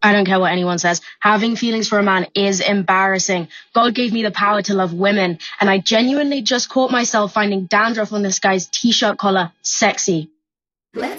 I don't care what anyone says. Having feelings for a man is embarrassing. God gave me the power to love women, and I genuinely just caught myself finding dandruff on this guy's t-shirt collar sexy. Let's